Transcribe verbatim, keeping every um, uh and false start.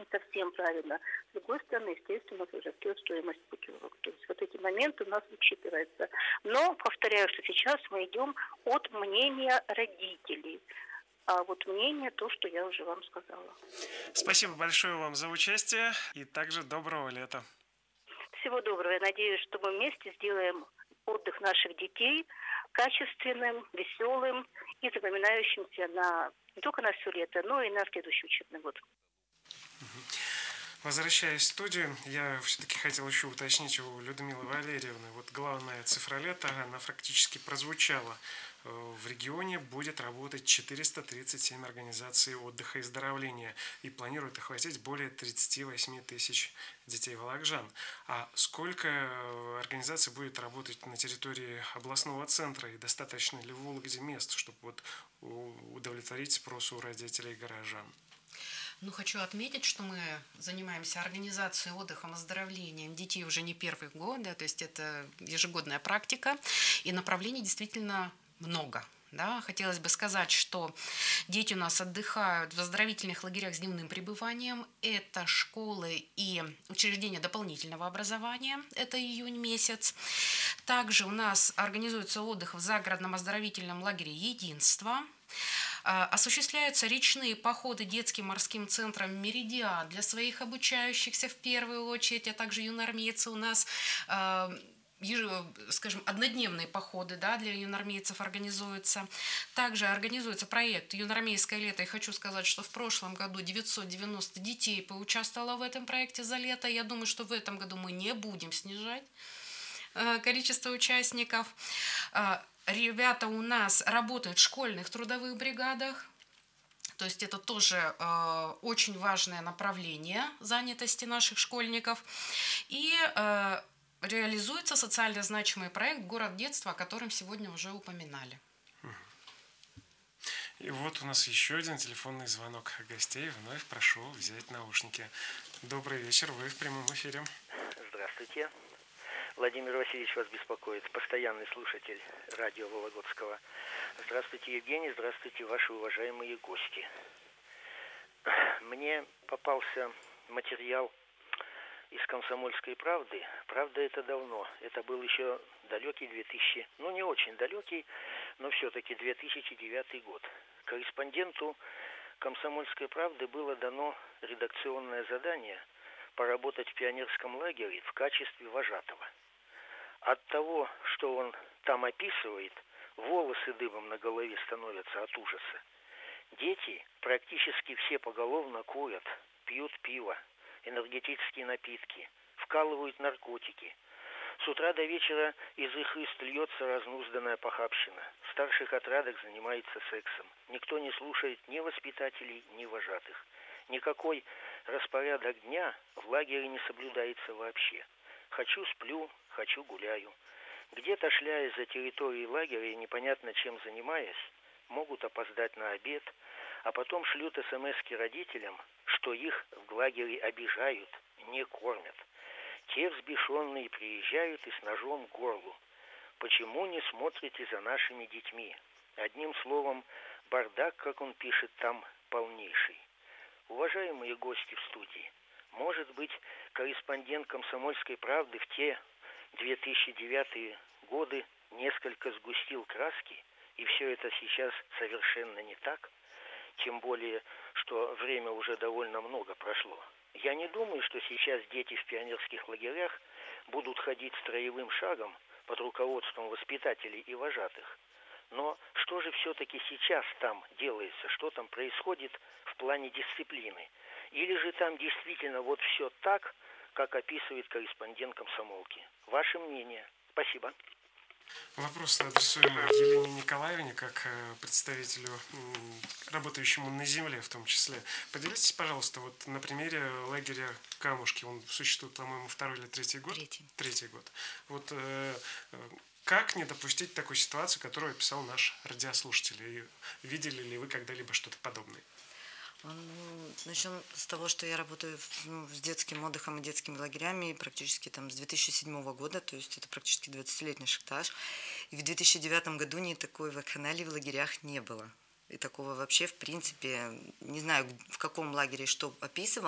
не совсем правильно. С другой стороны, естественно, возрастет стоимость путевок. То есть вот эти моменты у нас учитываются. Но, повторяю, что сейчас мы идем от мнения родителей. А вот мнение то, что я уже вам сказала. Спасибо большое вам за участие и также доброго лета. Всего доброго. Я надеюсь, что мы вместе сделаем отдых наших детей качественным, веселым и запоминающимся на, не только на все лето, но и на следующий учебный год. Возвращаясь в студию, я все-таки хотел еще уточнить у Людмилы Валерьевны. Вот главная цифра лета, она фактически прозвучала. В регионе будет работать четыреста тридцать семь организаций отдыха и оздоровления и планируют охватить более тридцать восемь тысяч детей вологжан. А сколько организаций будет работать на территории областного центра и достаточно ли в Вологде мест, чтобы вот удовлетворить спрос у родителей и горожан? Ну, хочу отметить, что мы занимаемся организацией отдыхом, оздоровлением детей уже не первый год, да, то есть это ежегодная практика, и направлений действительно много. Да. Хотелось бы сказать, что дети у нас отдыхают в оздоровительных лагерях с дневным пребыванием. Это школы и учреждения дополнительного образования, это июнь месяц. Также у нас организуется отдых в загородном оздоровительном лагере «Единство». Осуществляются речные походы детским морским центром «Меридиан» для своих обучающихся в первую очередь, а также юноармейцы у нас, скажем, однодневные походы, да, для юноармейцев организуются. Также организуется проект «Юноармейское лето». И хочу сказать, что в прошлом году девятьсот девяносто детей поучаствовало в этом проекте за лето. Я думаю, что в этом году мы не будем снижать количество участников. Ребята у нас работают в школьных трудовых бригадах, то есть это тоже э, очень важное направление занятости наших школьников. И э, реализуется социально значимый проект «Город детства», о котором сегодня уже упоминали. И вот у нас еще один телефонный звонок гостей. Вновь прошу взять наушники. Добрый вечер, вы в прямом эфире. Здравствуйте. Владимир Васильевич вас беспокоит, постоянный слушатель радио Вологодского. Здравствуйте, Евгений, здравствуйте, ваши уважаемые гости. Мне попался материал из «Комсомольской правды». Правда, это давно. Это был еще далекий две тысячи, ну не очень далекий, но все-таки две тысячи девятый год. Корреспонденту «Комсомольской правды» было дано редакционное задание поработать в пионерском лагере в качестве вожатого. От того, что он там описывает, волосы дыбом на голове становятся от ужаса. Дети практически все поголовно курят, пьют пиво, энергетические напитки, вкалывают наркотики. С утра до вечера из их уст льется разнузданная похабщина. В старших отрядах занимается сексом. Никто не слушает ни воспитателей, ни вожатых. Никакой распорядок дня в лагере не соблюдается вообще. Хочу сплю, хочу гуляю. Где-то, шляясь за территорией лагеря и непонятно чем занимаясь, могут опоздать на обед, а потом шлют смски родителям, что их в лагере обижают, не кормят. Те взбешенные приезжают и с ножом к горлу. Почему не смотрите за нашими детьми? Одним словом, бардак, как он пишет там, полнейший. Уважаемые гости в студии, может быть, корреспондент «Комсомольской правды» в те две тысячи девятые годы несколько сгустил краски, и все это сейчас совершенно не так, тем более, что время уже довольно много прошло. Я не думаю, что сейчас дети в пионерских лагерях будут ходить строевым шагом под руководством воспитателей и вожатых. Но что же все-таки сейчас там делается, что там происходит в плане дисциплины? Или же там действительно вот все так, как описывает корреспондент «Комсомолки»? Ваше мнение. Спасибо. Вопрос адресуем Елене Николаевне, как представителю, работающему на земле в том числе. Поделитесь, пожалуйста, вот на примере лагеря «Камушки». Он существует, по-моему, второй или третий год? Третий. Третий год. Вот э, как не допустить такой ситуации, которую описал наш радиослушатель? И видели ли вы когда-либо что-то подобное? Ну, начнем с того, что я работаю ну, с детским отдыхом и детскими лагерями практически там с две тысячи седьмого года, то есть это практически двадцатилетний стаж. И в две тысячи девятом году ни такой вакханалии в лагерях не было. И такого вообще, в принципе, не знаю, в каком лагере что описывал.